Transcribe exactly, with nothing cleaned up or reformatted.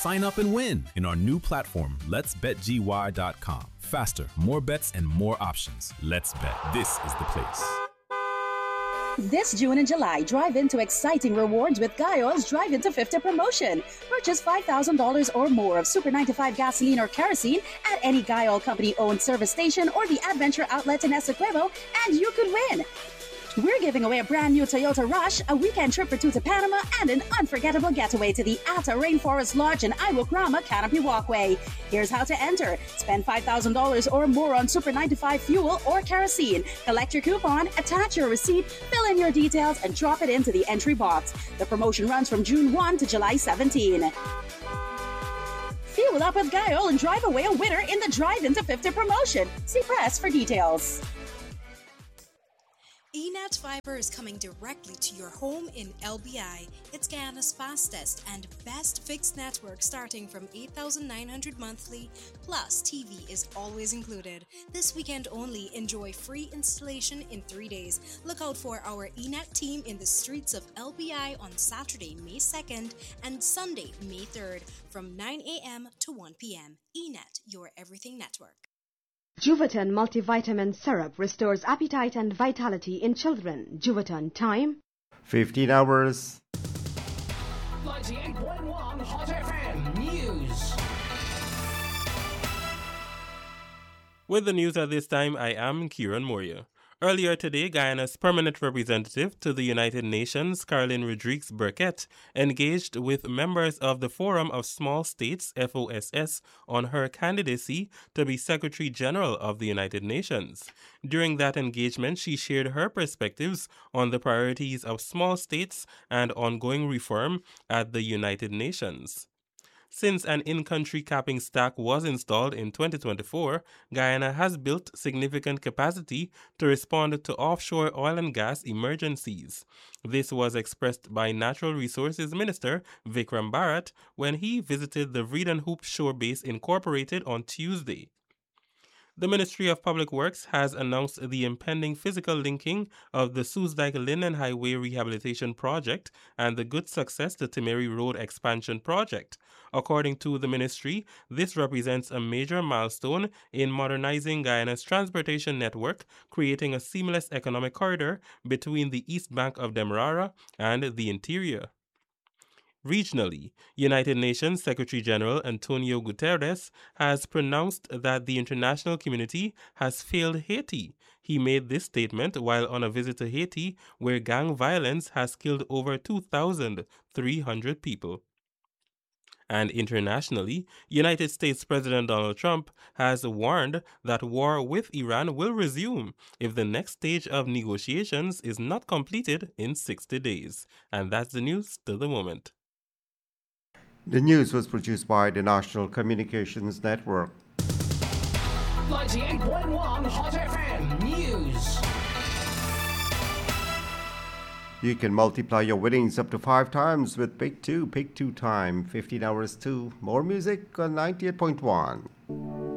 Sign up and win in our new platform, lets bet G Y dot com. Faster, more bets, and more options. Let's Bet. This is the place. This June and July, drive into exciting rewards with Gaio's Drive Into fifty promotion. Purchase five thousand dollars or more of Super ninety-five gasoline or kerosene at any Gaio company-owned service station or the Adventure Outlet in Essequibo, and you could win. We're giving away a brand new Toyota Rush, a weekend trip or two to Panama, and an unforgettable getaway to the Atta Rainforest Lodge and Iwokrama Canopy Walkway. Here's how to enter. Spend five thousand dollars or more on Super ninety-five fuel or kerosene. Collect your coupon, attach your receipt, fill in your details, and drop it into the entry box. The promotion runs from June first to July seventeenth. Fuel up with Gaio and drive away a winner in the Drive Into fifty promotion. See press for details. E Net Fiber is coming directly to your home in L B I. It's Guyana's fastest and best fixed network, starting from eight thousand nine hundred monthly, plus T V is always included. This weekend only, enjoy free installation in three days. Look out for our E Net team in the streets of L B I on Saturday, May second and Sunday, May third from nine a.m. to one p.m. E Net, your everything network. Juvaton multivitamin syrup restores appetite and vitality in children. Juvaton time? fifteen hours. ninety-eight point one Hot F M News. With the news at this time, I am Kieran Moria. Earlier today, Guyana's permanent representative to the United Nations, Caroline Rodrigues Burkett, engaged with members of the Forum of Small States, F O S S, on her candidacy to be Secretary General of the United Nations. During that engagement, she shared her perspectives on the priorities of small states and ongoing reform at the United Nations. Since an in-country capping stack was installed in twenty twenty-four, Guyana has built significant capacity to respond to offshore oil and gas emergencies. This was expressed by Natural Resources Minister Vikram Bharat when he visited the Vredenhoop Shore Base Incorporated on Tuesday. The Ministry of Public Works has announced the impending physical linking of the Soesdijk-Linden Highway Rehabilitation Project and the Good Success to Timeri Road Expansion Project. According to the ministry, this represents a major milestone in modernizing Guyana's transportation network, creating a seamless economic corridor between the east bank of Demerara and the interior. Regionally, United Nations Secretary-General Antonio Guterres has pronounced that the international community has failed Haiti. He made this statement while on a visit to Haiti, where gang violence has killed over two thousand three hundred people. And internationally, United States President Donald Trump has warned that war with Iran will resume if the next stage of negotiations is not completed in sixty days. And that's the news to the moment. The news was produced by the National Communications Network. ninety-eight point one Hot F M News. You can multiply your winnings up to five times with Pick two, Pick two time, fifteen hours two. More music on ninety-eight point one.